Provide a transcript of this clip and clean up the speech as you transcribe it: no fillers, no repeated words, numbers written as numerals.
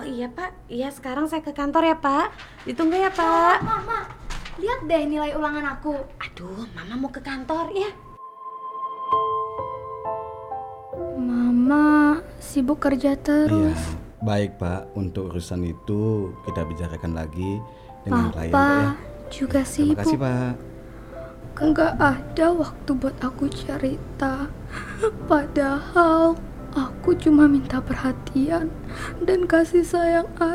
iya Pak, iya sekarang saya ke kantor ya Pak. Ditunggu ya Pak. Mama, lihat deh nilai ulangan aku. Aduh, Mama mau ke kantor ya. Mama sibuk kerja terus. Iya, baik Pak. Untuk urusan itu kita bicarakan lagi dengan klien Pak ya. Papa juga Terima sibuk. kasih Pak. Nggak ada waktu buat aku cerita. Padahal aku cuma minta perhatian dan kasih sayang